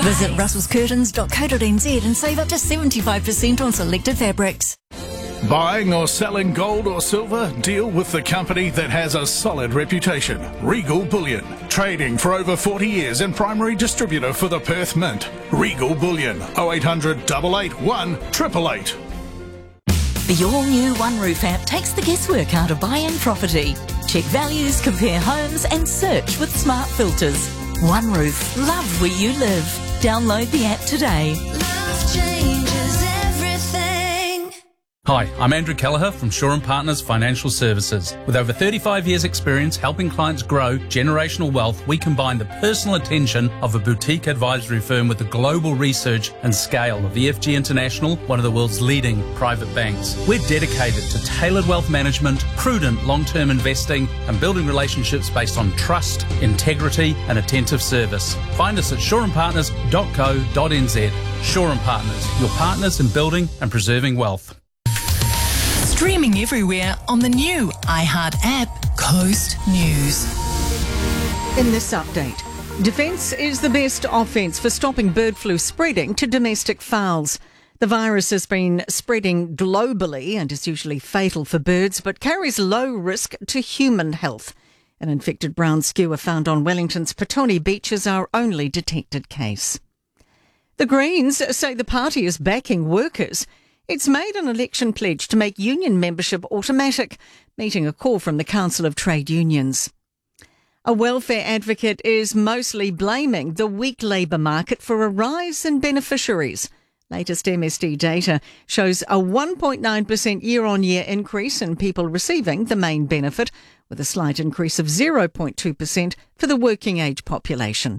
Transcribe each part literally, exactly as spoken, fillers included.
Visit russels curtains dot co dot n z and save up to seventy-five percent on selected fabrics. Buying or selling gold or silver? Deal with the company that has a solid reputation. Regal Bullion. Trading for over forty years and primary distributor for the Perth Mint. Regal Bullion. oh eight hundred, eight eight one, eight eight eight. The all-new OneRoof app takes the guesswork out of buying property. Check values, compare homes and search with smart filters. OneRoof. Love where you live. Download the app today. Love changes everything. Hi, I'm Andrew Kelleher from Shaw and Partners Financial Services. With over thirty-five years experience helping clients grow generational wealth, we combine the personal attention of a boutique advisory firm with the global research and scale of E F G International, one of the world's leading private banks. We're dedicated to tailored wealth management, prudent long-term investing and building relationships based on trust, integrity and attentive service. Find us at shaw and partners dot co dot n z. Shaw and Partners, your partners in building and preserving wealth. Streaming everywhere on the new iHeart app, Coast News. In this update, defence is the best offence for stopping bird flu spreading to domestic fowls. The virus has been spreading globally and is usually fatal for birds, but carries low risk to human health. An infected brown skewer found on Wellington's Petone Beach is our only detected case. The Greens say the party is backing workers. It's made an election pledge to make union membership automatic, meeting a call from the Council of Trade Unions. A welfare advocate is mostly blaming the weak labour market for a rise in beneficiaries. Latest M S D data shows a one point nine percent year-on-year increase in people receiving the main benefit, with a slight increase of zero point two percent for the working age population.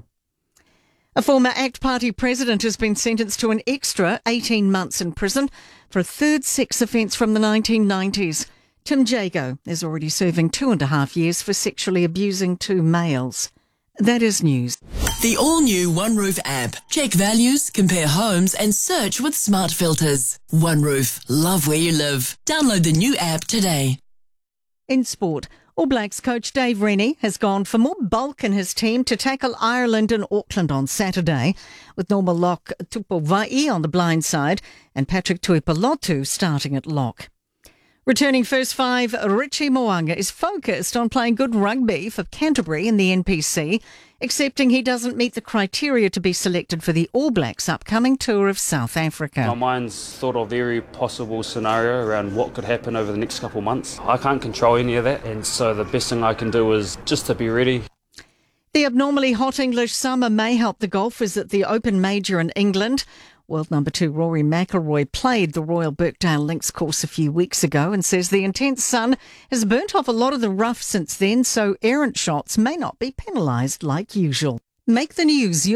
A former ACT Party president has been sentenced to an extra eighteen months in prison for a third sex offence from the nineteen nineties. Tim Jago is already serving two and a half years for sexually abusing two males. That is news. The all-new OneRoof app. Check values, compare homes and search with smart filters. OneRoof. Love where you live. Download the new app today. In sport, All Blacks coach Dave Rennie has gone for more bulk in his team to tackle Ireland in Auckland on Saturday, with normal lock Tupo Vai on the blind side and Patrick Tuipulotu starting at lock. Returning first five, Richie Mo'unga is focused on playing good rugby for Canterbury in the N P C, accepting he doesn't meet the criteria to be selected for the All Blacks' upcoming tour of South Africa. My mind's thought of every possible scenario around what could happen over the next couple of months. I can't control any of that, and so the best thing I can do is just to be ready. The abnormally hot English summer may help the golfers at the Open Major in England. World number two Rory McIlroy played the Royal Birkdale Links course a few weeks ago and says the intense sun has burnt off a lot of the rough since then, so errant shots may not be penalised like usual. Make the news.